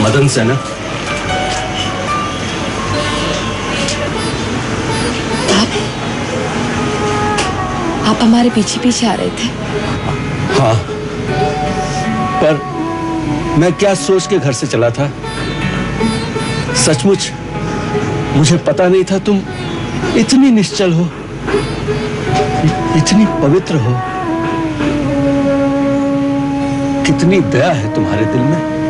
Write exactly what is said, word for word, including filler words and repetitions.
मदन से ना। आप आप हमारे पीछे पीछे आ रहे थे। हाँ, पर मैं क्या सोच के घर से चला था, सचमुच मुझे पता नहीं था तुम इतनी निश्चल हो, इतनी पवित्र हो। कितनी दया है तुम्हारे दिल में।